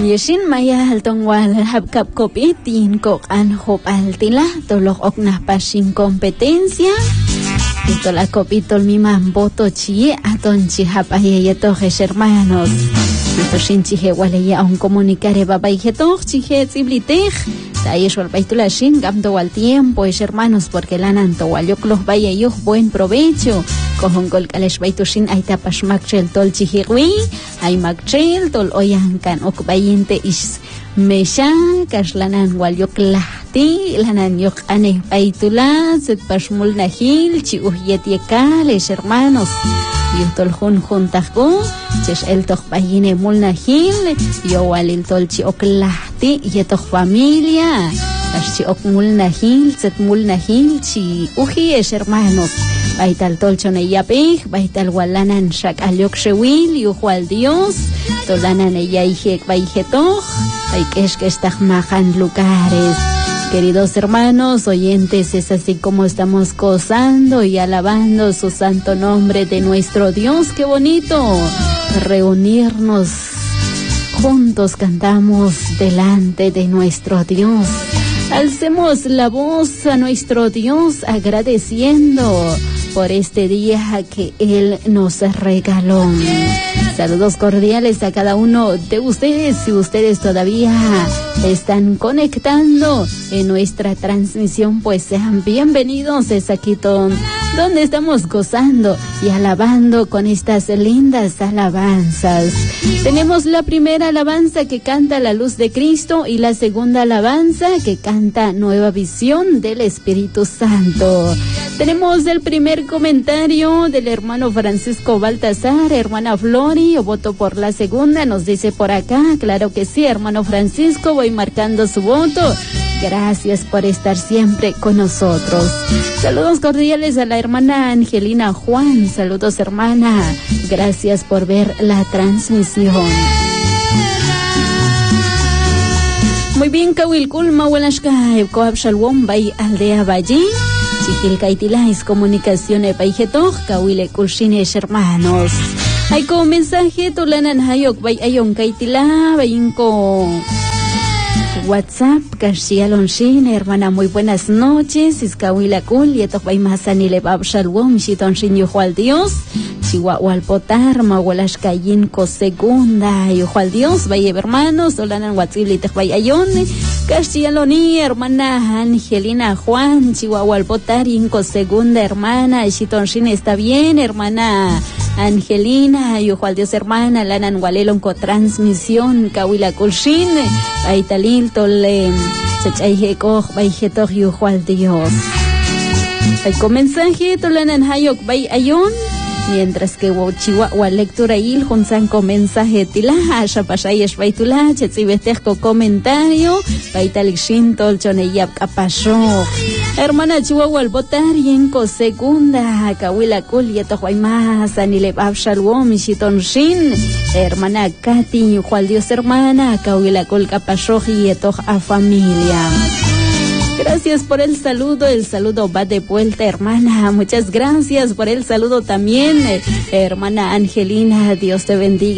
Yeshin maya altongwal habkap kopitin kok an hop altila tolok oknah pashin competencia. Ito la copito miman voto chie aton chihap ayayeto hermanos. Ito shin chihe waleya un comunicare babayjeto chihe tsiblitej. Tayesh wal baitula shin gamdo al tiempo hermanos porque lananto waliok los bayayuh buen provecho. Kohon gol kalesh baitushin aita pashmakchel tol chihiwi ay magchel tol oyankan ok bayinte is mesha kashlanan walyok lahti lanan yok aneh baitula set pashmul nahil chi uhyetiekales hermanos yutol hun tajko chesh el toj bayine mul nahil yo walil tol chi ok lahti yetoj familia chi ok mul nahil set mul nahil chi uhyes hermanos baital tolchone yapej baital walanan shak alyok shewil yuhwal Dios tolanan ella hijek baijetoj baikesh que majan lugares. Queridos hermanos oyentes, es así como estamos gozando y alabando su santo nombre de nuestro Dios. Qué bonito reunirnos juntos, cantamos delante de nuestro Dios. Alcemos la voz a nuestro Dios agradeciendo por este día que Él nos regaló. Saludos cordiales a cada uno de ustedes. Si ustedes todavía están conectando en nuestra transmisión, pues sean bienvenidos. Es aquí donde estamos gozando y alabando con estas lindas alabanzas. Tenemos la primera alabanza que canta La Luz de Cristo y la segunda alabanza que canta Nueva Visión del Espíritu Santo. Tenemos el primer comentario del hermano Francisco Baltasar, hermana Flori, yo voto por la segunda, nos dice por acá, claro que sí, hermano Francisco, voy marcando su voto. Gracias por estar siempre con nosotros. Saludos cordiales a la hermana Angelina Juan, saludos hermana, gracias por ver la transmisión. Muy bien, Kawilkul, Mawalashka, Ebkoab Shalom, Bay Aldea Valle. Chihil Kaitilais Comunicaciones Paijetoj, Kawile Kulshines hermanos. Hay como mensaje tolanan hayok bay ayon Kaitila, bayinko WhatsApp, Kashialon Shin, hermana, muy buenas noches. Iskawila Kul, Yetok bay Masanile Bab Shalom, Shiton Shin Yuhual Dios, Chihuahua Potar, Mawalash Kayinko segunda, Yuhual Dios, bay hermanos, tolanan Watzilitek bay ayon. Kashialoni, hermana Angelina Juan, Chihuahua Potar, Inko segunda, hermana, Shiton Shin está bien, hermana Angelina, Yuhual Dios hermana, Lanan Walelon co transmisión, Kawila Kulshin, Baitalil Tolen, Chachayhekoj, Baijetoj Yuhual Dios. Hay mensaje Tolanan Hayok Bay Ayon, mientras que Chihuahua lectura il Junsan con mensaje Tilaha, Shapashayesh Baitula, Chetzibetejko comentario, Baitalishin Tolchoneyab Kapashoj. Hermana Chihuahua al votar y en segunda, Kawila Kul, Yetohuaymas, Anileb Abshalwom, Shiton Shin, hermana Katy, Juan Dios hermana, Kawila Kul Kapashoj y Yetoh a familia. Gracias por el saludo va de vuelta, hermana, muchas gracias por el saludo también, hermana Angelina, Dios te bendiga.